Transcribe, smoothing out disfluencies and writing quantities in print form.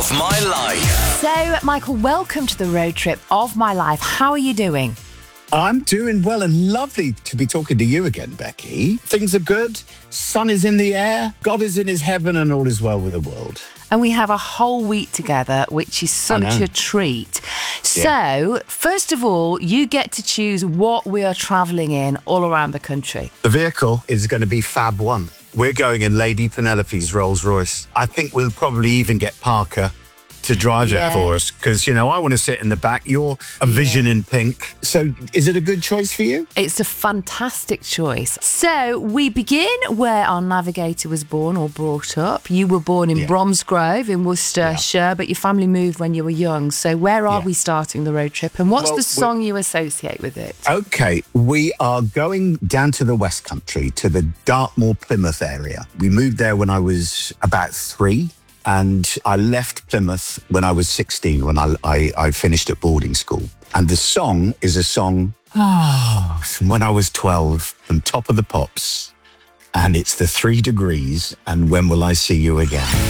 of my life. So, Michael, welcome to the road trip of my life. How are you doing? I'm doing well and lovely to be talking to you again, Becky. Things are good. Sun is in the air. God is in his heaven and all is well with the world. And we have a whole week together, which is such a treat. So, first of all, you get to choose what we are travelling in all around the country. The vehicle is going to be Fab One. We're going in Lady Penelope's Rolls Royce. I think we'll probably even get Parker to drive it for us because, you know, I want to sit in the back. You're a vision in pink. So is it a good choice for you? It's a fantastic choice. So we begin where our navigator was born or brought up. You were born in Bromsgrove in Worcestershire, but your family moved when you were young. So where are we starting the road trip and what's the song you associate with it? Okay, we are going down to the West Country, to the Dartmoor, Plymouth area. We moved there when I was about 3. And I left Plymouth when I was 16, when I finished at boarding school. And the song is a song from when I was 12, from Top of the Pops. And it's the 3 Degrees and When Will I See You Again?